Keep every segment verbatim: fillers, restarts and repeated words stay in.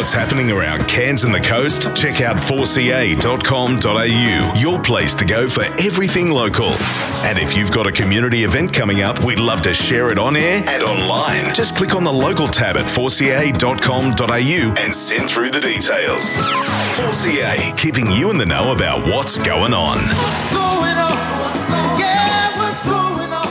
what's happening around Cairns and the coast? Check out four c a dot com dot a u, your place to go for everything local. And if you've got a community event coming up, we'd love to share it on air and online. Just click on the local tab at four c a dot com dot a u and send through the details. four C A, keeping you in the know about what's going on. What's going on? What's going, yeah, what's going on?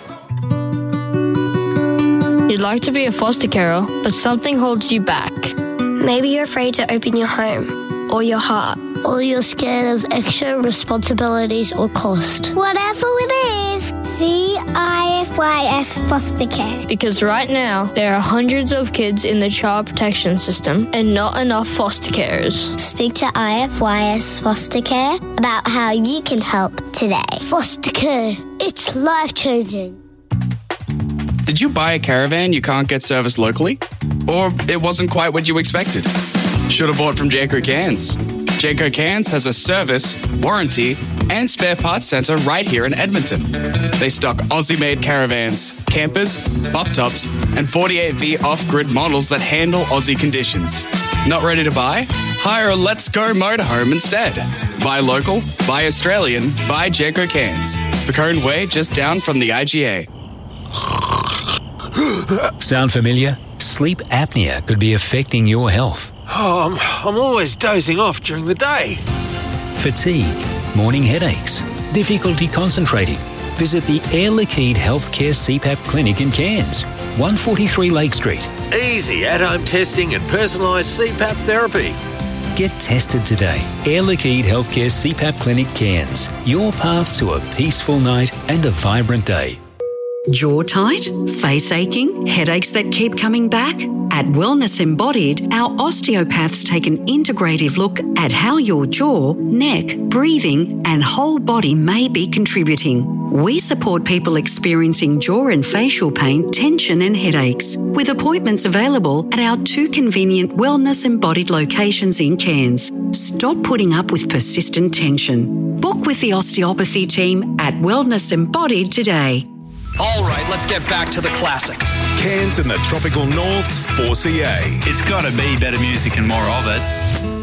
You'd like to be a foster carer, but something holds you back. Maybe you're afraid to open your home or your heart, or you're scared of extra responsibilities or cost. Whatever it is, C I F Y S Foster Care. Because right now, there are hundreds of kids in the child protection system and not enough foster carers. Speak to I F Y S Foster Care about how you can help today. Foster care, it's life-changing. Did you buy a caravan you can't get serviced locally? Or it wasn't quite what you expected? Should have bought from Jayco Cairns. Jayco Cairns has a service, warranty, and spare parts centre right here in Edmonton. They stock Aussie-made caravans, campers, bop tops, and forty-eight V off-grid models that handle Aussie conditions. Not ready to buy? Hire a Let's Go motorhome instead. Buy local, buy Australian, buy Jayco Cairns. Bacone Way, just down from the I G A. Sound familiar? Sleep apnea could be affecting your health. Oh, I'm, I'm always dozing off during the day. Fatigue, morning headaches, difficulty concentrating. Visit the Air Liquide Healthcare C PAP Clinic in Cairns, one forty-three Lake Street. Easy at-home testing and personalised C PAP therapy. Get tested today. Air Liquide Healthcare C PAP Clinic Cairns. Your path to a peaceful night and a vibrant day. Jaw tight? Face aching? Headaches that keep coming back? At Wellness Embodied, our osteopaths take an integrative look at how your jaw, neck, breathing, and whole body may be contributing. We support people experiencing jaw and facial pain, tension, and headaches, with appointments available at our two convenient Wellness Embodied locations in Cairns. Stop putting up with persistent tension. Book with the osteopathy team at Wellness Embodied today. All right, let's get back to the classics. Cairns and the tropical norths, four C A. It's got to be better music and more of it.